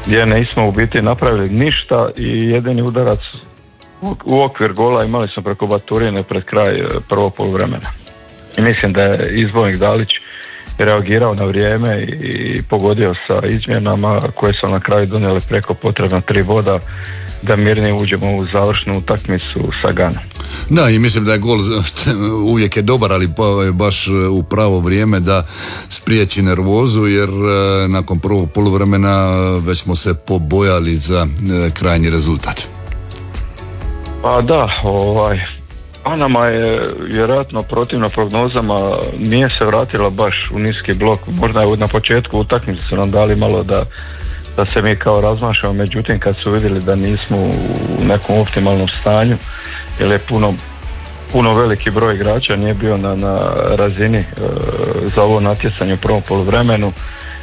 gdje nismo u biti napravili ništa i jedini udarac u okvir gola imali smo preko Baturine pred kraj prvog poluvremena. I mislim da je izbornik Dalić reagirao na vrijeme i pogodio sa izmjenama koje su na kraju donijeli preko potrebna 3 boda da mirnije uđemo u završnu utakmicu sa Ganom. Da, i mislim da je gol uvijek je dobar, ali baš u pravo vrijeme da spriječi nervozu, jer nakon prvog poluvremena već smo se pobojali za krajnji rezultat. Pa da, Panama je vjerojatno protivno prognozama nije se vratila baš u niski blok. Možda je na početku utakmice su nam dali malo da se mi kao razmašamo, međutim kad su vidjeli da nismo u nekom optimalnom stanju, jer je puno veliki broj igrača nije bio na razini za ovo natjecanje u prvom poluvremenu,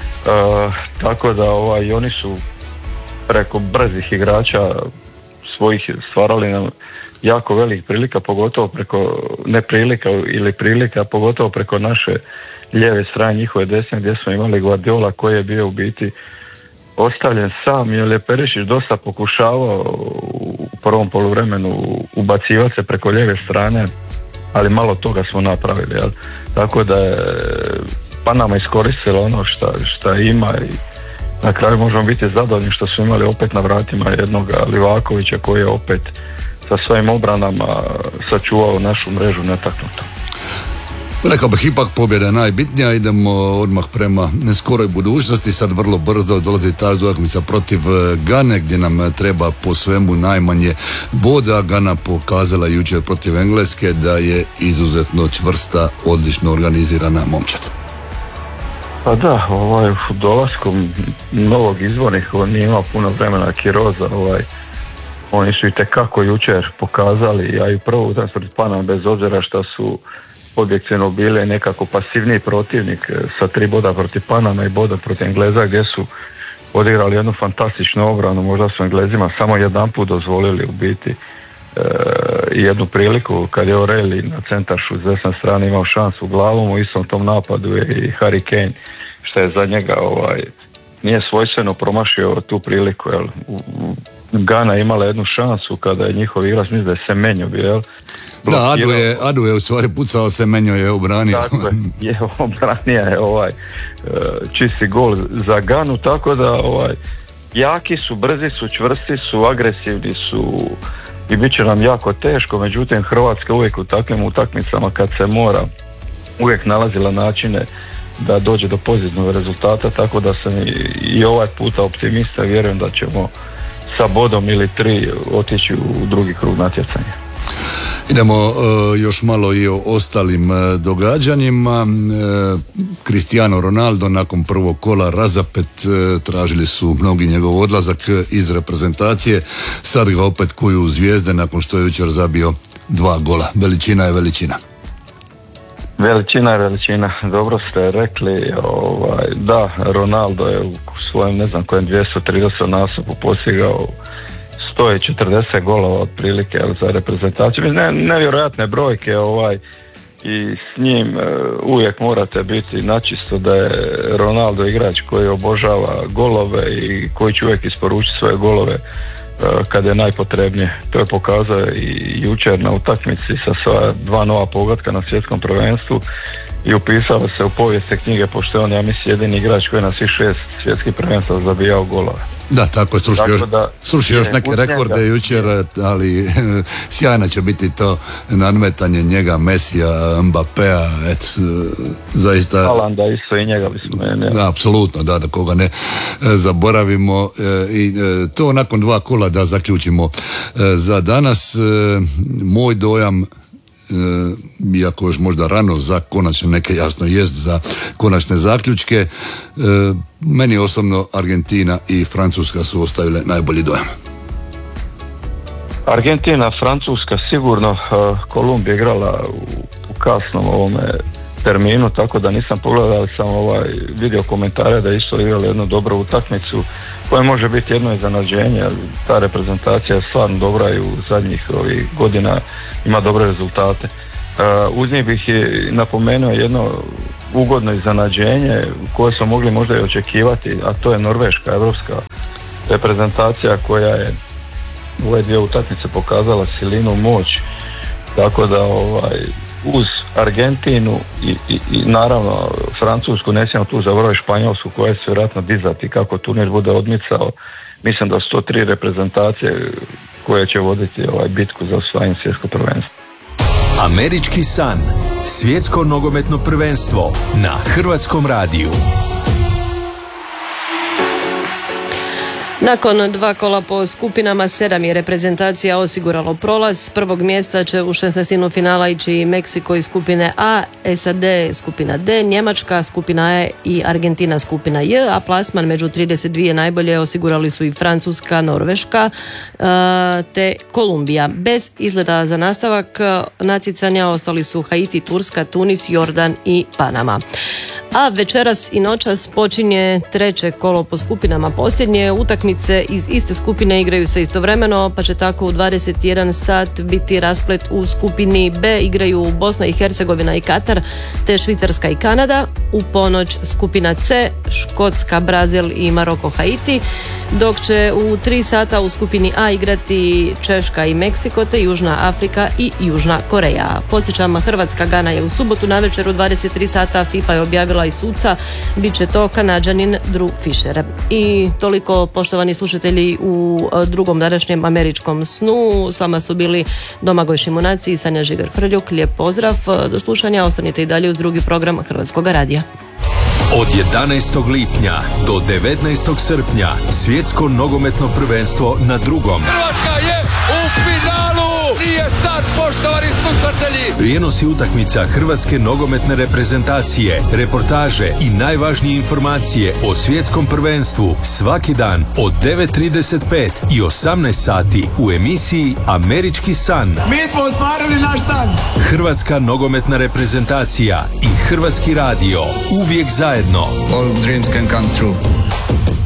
tako da i oni su preko brzih igrača svojih stvarali nam jako velikih prilika, pogotovo preko neprilika ili prilika, pogotovo preko naše lijeve strane, njihove desne, gdje smo imali Guardiola koji je bio u biti ostavljen sam, jer je Perišić dosta pokušavao u prvom poluvremenu ubacivati se preko lijeve strane, ali malo toga smo napravili, jel? Tako da je Panama iskoristila ono šta ima i na kraju možemo biti zadovoljni što su imali opet na vratima jednog Livakovića koji je opet sa svojim obranama sačuvao našu mrežu netaknuto. Rekao bih ipak pobjeda je najbitnija, idemo odmah prema neskoroj budućnosti, sad vrlo brzo dolazi ta utakmica protiv Gane gdje nam treba po svemu najmanje boda. Gana pokazala jučer protiv Engleske da je izuzetno čvrsta, odlično organizirana momčad. Pa da, u dolasku novog izbornika on nije imao puno vremena, Kiroza, oni su itekako jučer pokazali, a i prvo utakmicu protiv Panama, bez obzira što su objektivno bili nekako pasivniji protivnik sa 3 boda protiv Panama i boda protiv Engleza, gdje su odigrali jednu fantastičnu obranu. Možda su Englezima samo jedanput dozvolili u biti jednu priliku kad je O'Reilly na centaršu s desne strane imao šansu glavom, u istom tom napadu je i Harry Kane, što je za njega nije svojstveno promašio tu priliku, jel? Gana imala jednu šansu kada je njihov igrač, mislim da je Semenyo bio, jel? Da, Adu je u stvari pucao, Semenyo je obranio. Tako je obranija je čisti gol za Ganu, tako da jaki su, brzi su, čvrsti su, agresivni su i bit će nam jako teško, međutim Hrvatska uvijek u takvim utakmicama kad se mora uvijek nalazila načine da dođe do pozitivnog rezultata, tako da sam i ovaj puta optimista, vjerujem da ćemo sa bodom ili 3 otići u drugi krug natjecanja. Idemo još malo i o ostalim događanjima. Cristiano Ronaldo nakon prvog kola razapet, tražili su mnogi njegov odlazak iz reprezentacije, sad ga opet kuju zvijezde nakon što je jučer zabio 2 gola. Veličina je veličina. Veličina je veličina, dobro ste rekli, da, Ronaldo je u svojem ne znam kojem 230 nastupu postigao 140 golova otprilike za reprezentaciju. Nevjerojatne brojke i s njim uvijek morate biti načisto da je Ronaldo igrač koji obožava golove i koji će uvijek isporučiti svoje golove kada je najpotrebnije. To je pokazao i jučer na utakmici sa sva 2 nova pogotka na svjetskom prvenstvu i upisao se u povijesne knjige, pošto je on, ja mislim, jedini igrač koji je na svih 6 svjetskih prvenstva zabijao golove. Da, tako je, srušio još neke rekorde jučer, ali sjajno će biti to nadmetanje njega, Mesija, Mbappea, zaista... Haalanda isto i njega bi spomenuli. Da, apsolutno, da koga ne zaboravimo, i to nakon 2 kola da zaključimo za danas. Moj dojam, iako još možda rano za konačne neke, jasno jest za konačne zaključke, meni osobno Argentina i Francuska su ostavile najbolji dojam. Argentina, Francuska sigurno, Kolumbija igrala u kasnom ovome terminu, tako da nisam pogledao, ali sam vidio komentare da isto igrali jednu dobru utakmicu koja može biti jedno iznenađenje. Ta reprezentacija je stvarno dobra i u zadnjih godina ima dobre rezultate. Uz njih bih napomenuo jedno ugodno iznenađenje koje smo mogli možda i očekivati, a to je Norveška, evropska reprezentacija koja je u ove dvije utakmice pokazala silinu, moć, tako da uz Argentinu i naravno Francusku, ne smijemo tu zaboraviti Španjolsku koja će vjerojatno dizati kako turnir bude odmicao. Mislim da su to 3 reprezentacije koje će voditi bitku za osvajanje svjetskog prvenstva. Američki san, svjetsko nogometno prvenstvo na Hrvatskom radiju. Nakon 2 kola po skupinama 7 je reprezentacija osiguralo prolaz. S prvog mjesta će u 16. finala ići Meksiko iz skupine A, SAD skupina D, Njemačka skupina E i Argentina skupina J, a plasman među 32 najbolje osigurali su i Francuska, Norveška te Kolumbija. Bez izgleda za nastavak natjecanja ostali su Haiti, Turska, Tunis, Jordan i Panama. A večeras i noćas počinje 3. kolo po skupinama. Posljednje utakmice iz iste skupine igraju se istovremeno, pa će tako u 21 sat biti rasplet u skupini B. Igraju Bosna i Hercegovina i Katar, te Švicarska i Kanada. U ponoć skupina C, Škotska, Brazil i Maroko, Haiti, dok će u 3 sata u skupini A igrati Češka i Meksiko, te Južna Afrika i Južna Koreja. Podsjećam, Hrvatska Gana je u subotu navečer u 23 sata. FIFA je objavila i suca, bit će to Kanađanin Drew Fisher. I toliko, poštovani slušatelji, u drugom današnjem američkom snu. S vama su bili Domagoj Šimunac i Sanja Žigar-Frljuk. Lijep pozdrav, do slušanja, ostanite i dalje uz drugi program Hrvatskog radija. Od 11. lipnja do 19. srpnja svjetsko nogometno prvenstvo na drugom. Hrvatska je u finalu! Nije sad, poštovani slušatelji! Prijenosi utakmica hrvatske nogometne reprezentacije, reportaže i najvažnije informacije o svjetskom prvenstvu svaki dan od 9:35 i 18 sati u emisiji Američki san. Mi smo ostvarili naš san! Hrvatska nogometna reprezentacija i Hrvatski radio uvijek zajedno. All dreams can come true.